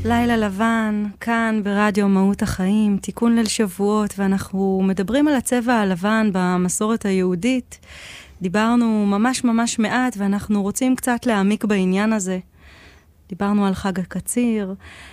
לילה לבן, כאן ברדיו מהות החיים, תיקון ליל שבועות, ואנחנו מדברים על הצבע הלבן במסורת היהודית. דיברנו ממש ממש מעט, ואנחנו רוצים קצת להעמיק בעניין הזה. דיברנו על חג הקציר.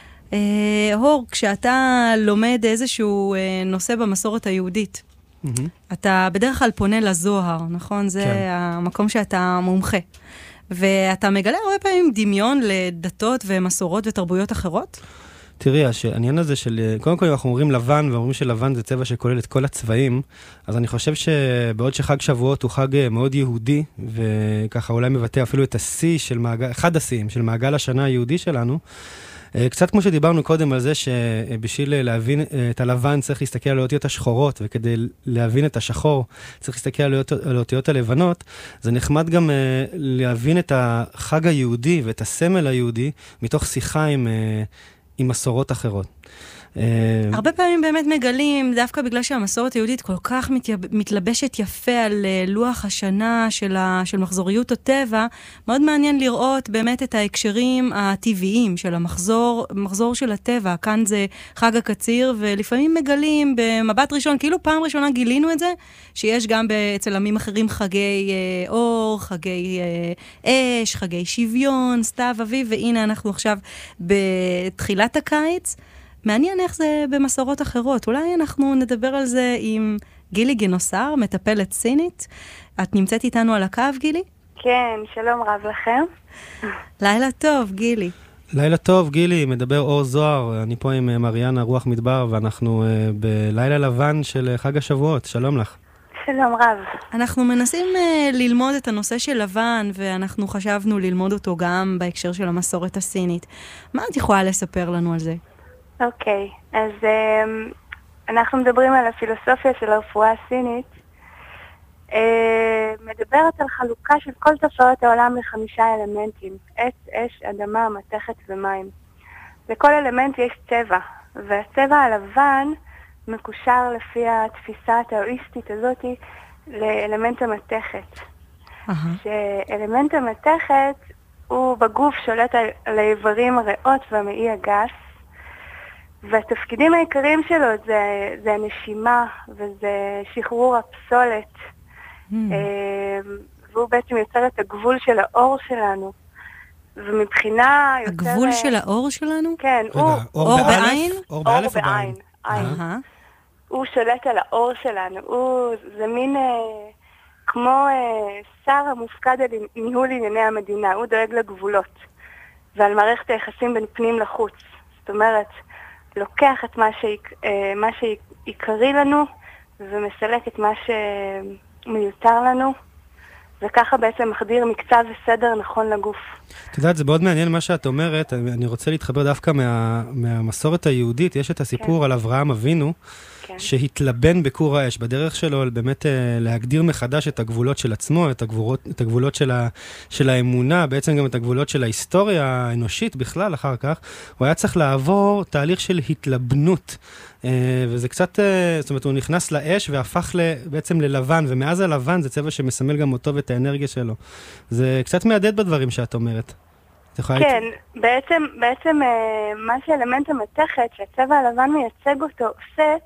הור, כשאתה לומד איזשהו נושא במסורת היהודית, אתה בדרך כלל פונה לזוהר, נכון? זה המקום שאתה מומחה. ואתה מגלה הרבה פעמים דמיון לדתות ומסורות ותרבויות אחרות? תראי, העניין הזה של, קודם כל אנחנו אומרים לבן, ואומרים שלבן זה צבע שכולל את כל הצבעים, אז אני חושב שבעוד שחג שבועות הוא חג מאוד יהודי, וככה אולי מבטא אפילו את השיא של מעגל, אחד השיאים של מעגל השנה היהודי שלנו, קצת כמו שדיברנו קודם על זה שבשביל להבין את הלבן צריך להסתכל על האותיות השחורות, וכדי להבין את השחור צריך להסתכל על האותיות הלבנות, זה נחמד גם להבין את החג היהודי ואת הסמל היהודי מתוך שיחה עם מסורות אחרות. הרבה פעמים באמת מגלים, דווקא בגלל שהמסורת היהודית כל כך מתלבשת יפה על לוח השנה של מחזוריות הטבע, מאוד מעניין לראות באמת את ההקשרים הטבעיים של המחזור של הטבע. כאן זה חג הקציר, ולפעמים מגלים במבט ראשון, כאילו פעם ראשונה גילינו את זה, שיש גם אצל עמים אחרים חגי אור, חגי אש, חגי שוויון, סתיו אביב, והנה אנחנו עכשיו בתחילת הקיץ. מעניין איך זה במסורות אחרות. אולי אנחנו נדבר על זה עם גילי גינוסר, מטפלת סינית. את נמצאת איתנו על הקו, גילי? כן, שלום רב לכם. לילה טוב, גילי. לילה טוב, גילי, מדבר אור זוהר. אני פה עם מריאנה רוח מדבר, ואנחנו בלילה לבן של חג השבועות. שלום לך. שלום רב. אנחנו מנסים ללמוד את הנושא של לבן, ואנחנו חשבנו ללמוד אותו גם בהקשר של המסורת הסינית. מה את יכולה לספר לנו על זה? אוקיי, אז אנחנו מדברים על הפילוסופיה של הרפואה הסינית. מדברת על חלוקה של כל תופעות העולם ל5 אלמנטים: עץ, אש, אדמה, מתכת ומים. לכל אלמנט יש צבע, והצבע הלבן מקושר לפי התפיסה הטאואיסטית הזאת לאלמנט המתכת. שאלמנט המתכת הוא בגוף שולט על האיברים, הריאות והמעי הגס, והתפקידים העיקריים שלו זה הנשימה וזה שחרור הפסולת, והוא בעצם יוצר את הגבול של האור שלנו. ומבחינה יותר... הגבול של האור שלנו? כן, אור בעין? אור באלף או בעין? הוא שולט על האור שלנו, זה מין כמו שר המופקד על ניהול ענייני המדינה, הוא דואג לגבולות ועל מערכת היחסים בין פנים לחוץ. זאת אומרת, לוקח את מה שעיקרי לנו ומסלק את מה שמיותר לנו, וככה בעצם מחדיר מקצב וסדר נכון לגוף. את יודעת, זה מאוד מעניין מה שאת אומרת. אני רוצה להתחבר דווקא מהמסורת היהודית. יש את הסיפור על אברהם אבינו, שהתלבן בכור האש, בדרך שלו באמת להגדיר מחדש את הגבולות של עצמו, את הגבולות של האמונה, בעצם גם את הגבולות של ההיסטוריה האנושית בכלל אחר כך. הוא היה צריך לעבור תהליך של התלבנות, וזה קצת, זאת אומרת, הוא נכנס לאש והפך בעצם ללבן, ומאז הלבן זה צבע שמסמל גם אותו ואת האנרגיה שלו. זה קצת מהדהד בדברים שאת אומרת. כן, בעצם מה שאלמנט המתכת שהצבע הלבן מייצג אותו עושה,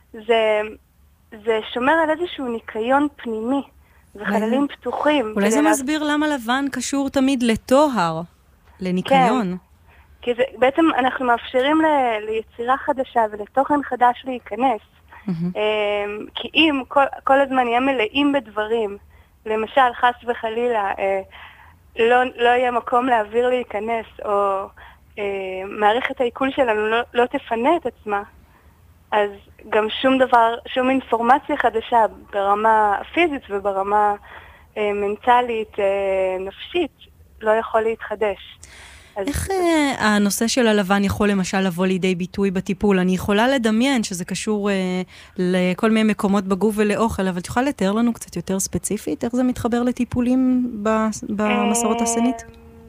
זה שומר על איזשהו ניקיון פנימי וחללים פתוחים. אולי זה מסביר למה לבן קשור תמיד לטוהר, לניקיון. כי בעצם אנחנו מאפשרים ליצירה חדשה ולתוכן חדש להיכנס. כי אם כל הזמן יהיה מלאים בדברים, למשל חס וחלילה, לא יהיה מקום לאוויר להיכנס, או מערכת העיכול שלנו לא תפנה את עצמה, אז גם שום אינפורמציה חדשה ברמה פיזית וברמה מנטלית, נפשית, לא יכול להתחדש. איך הנושא של הלבן יכול למשל לבוא לידי ביטוי בטיפול? אני יכולה לדמיין שזה קשור לכל מיני מקומות בגוף ולאוכל, אבל תוכל לתאר לנו קצת יותר ספציפית? איך זה מתחבר לטיפולים במסורת הסינית?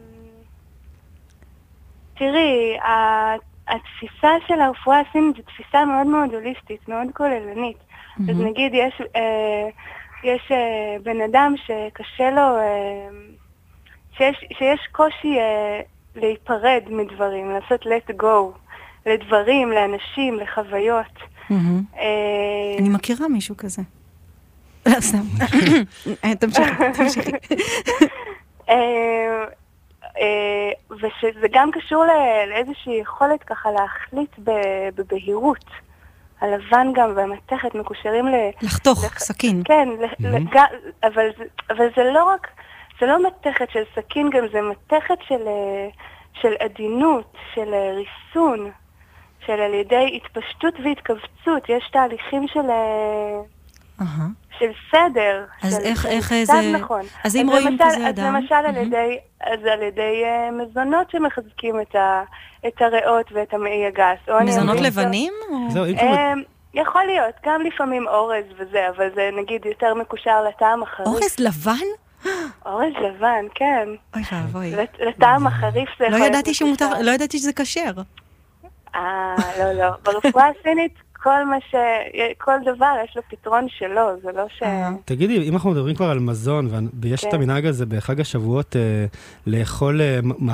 תראי, התפיסה של הרפואה הסינית זו תפיסה מאוד מאוד הוליסטית, מאוד כוללנית. אז נגיד יש בן אדם שקשה לו, שיש קושי להיפרד מדברים, לעשות let go לדברים, לאנשים, לחוויות. אני מכירה מישהו כזה. לא, סתם. תמשיכי. ושזה גם קשור לאיזושהי יכולת ככה להחליט בבהירות. הלבן גם והמתכת מקושרים לחתוך, סכין. כן, אבל זה לא רק, זה לא מתכת של סכין, גם זה מתכת של עדינות, של ריסון, של על ידי התפשטות והתכווצות. יש תהליכים של סדר. אז איך זה... נכון. אז אם רואים כזה אדם... אז למשל על ידי מזונות שמחזקים את הריאות ואת המעי הגס. מזונות לבנים? יכול להיות, גם לפעמים אורז וזה, אבל זה נגיד יותר מקושר לטעם החריף. אורז לבן? אורז לבן, כן. אוי ואבוי. לטעם החריף זה יכול להיות מקושר. לא ידעתי שזה כשר. לא. ברפואה הסינית כל דבר יש לו פתרון שלו, זה לא ש... תגידי, אם אנחנו מדברים כבר על מזון, ויש את המנהג הזה בחג השבועות לאכול